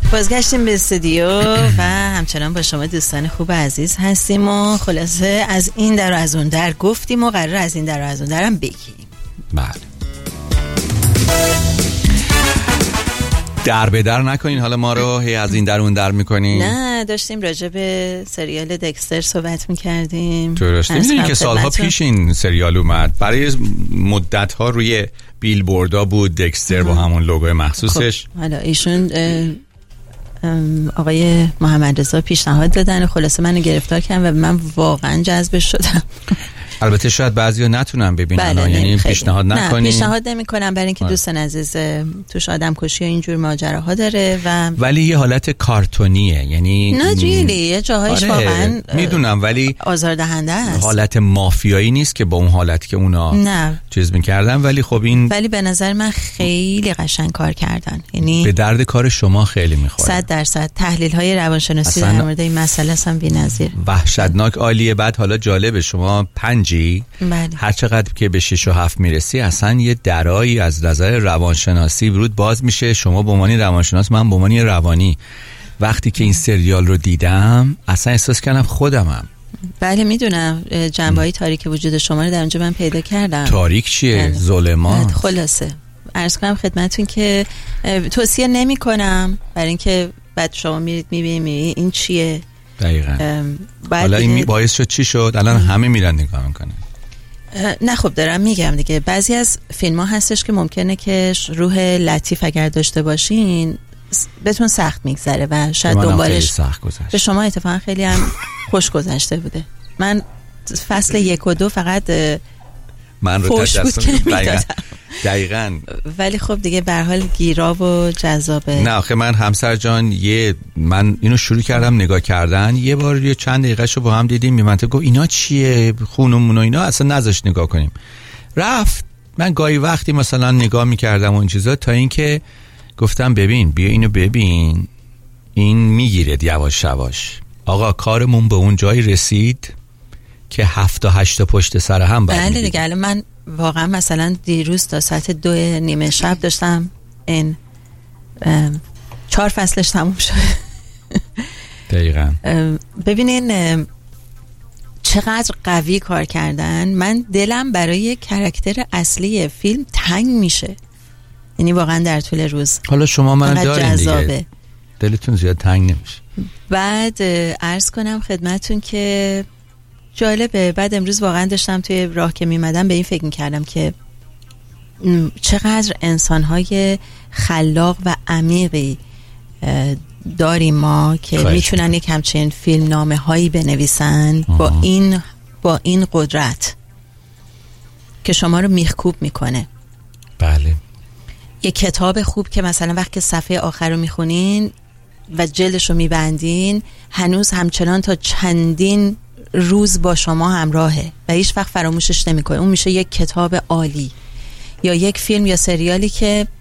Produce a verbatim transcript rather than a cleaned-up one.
بازگشتیم به استودیو و همچنان با شما دوستان خوب عزیز هستیم و خلاصه از این در و از اون در گفتیم و قرار از این در و از اون درم بگیم. بله. در به در نکنین حالا ما رو هی از این در اون در میکنین. نه داشتیم راجع به سریال دکستر صحبت میکردیم. درسته. میدونی که سالها پیش این سریال اومد، برای مدت ها روی بیلبوردها بود دکستر با همون لوگوی مخصوصش. خب حالا ایشون آقای محمد رضا پیشنهاد دادن و خلاصه منو گرفتار کردن و من واقعا جذب شدم. البته شاید بعضیا نتونن ببینن، بله، یعنی پیشنهاد نکنین. نه پیشنهاد نمی‌کنم برای اینکه دوستان عزیز توش آدم کشی و اینجور ماجراها داره و ولی یه حالت کارتونیه، یعنی نه ریلی یه جاهایش آره، واقعا میدونم ولی آزاردهنده است. حالت مافیایی نیست که با اون حالتی که اونا نه چیز می‌کردن، ولی خب این ولی به نظر من خیلی قشنگ کار کردن، یعنی به درد کار شما خیلی می‌خوره. صد درصد تحلیل‌های روانشناسی در مورد این مسئله هم بی‌نظیر وحشتناک عالیه. بعد حالا جالبه شما پنجی بله. هر چقدر که به شش و هفت میرسی اصلا یه درایی از نظر روانشناسی ورود باز میشه. شما به عنوان روانشناس، من به عنوان روانی، وقتی که این سریال رو دیدم اصلا احساس کردم خودمم. بله میدونم جنبه‌های تاریک وجود شما رو در اونجا من پیدا کردم. تاریک چیه؟ ظلمات. خلاصه عرض کنم خدمتتون که توصیه نمی کنم برای اینکه بعد شما میرید میبینید این چیه دقیقاً. حالا این باعث شد چی شد؟ الان همه میرن نگاه میکنن. نه خب دارم میگم دیگه، بعضی از فیلم ها هستش که ممکنه که روح لطیف اگر داشته باشین بهتون سخت میگذره و شاید دنبالش به شما اتفاقا خیلی هم خوش گذشته بوده. من فصل یک و دو فقط من رو تجسم دقیقاً. دقیقاً ولی خب دیگه به هر حال گیرا و جذابه. نه آخه من همسر جان یه من اینو شروع کردم نگاه کردن، یه بار یه چند دقیقه‌شو با هم دیدیم، می منطقه گفت اینا چیه خونمون و اینا، اصلا نذاشت نگاه کنیم. رفت. من گاهی وقتی مثلا نگاه میکردم اون چیزا تا اینکه گفتم ببین بیا اینو ببین، این میگیره یواش یواش. آقا کارمون به اون جایی رسید که هفت تا هشت تا پشت سر هم بعد بله دیگه. الان من واقعا مثلا دیروز تا ساعت دو نیمه شب داشتم این چهار فصلش تموم شد. دقیقاً. ببینین چقدر قوی کار کردن. من دلم برای کاراکتر اصلی فیلم تنگ میشه، یعنی واقعا در طول روز. حالا شما من دارین دیگه دلتون زیاد تنگ نمیشه. بعد عرض کنم خدمتون که جالبه، بعد امروز واقعا داشتم توی راه که میمدم به این فکر میکردم که چقدر انسانهای خلاق و عمیقی داریم ما که میتونن یک همچین فیلم نامه هایی بنویسن با این با این قدرت که شما رو میخکوب میکنه. بله. یک کتاب خوب که مثلا وقتی صفحه آخر رو میخونین و جلدش رو میبندین هنوز همچنان تا چندین روز با شما همراهه و هیچ وقت فراموشش نمیکنه. اون میشه یک کتاب عالی. یا یک فیلم یا سریالی که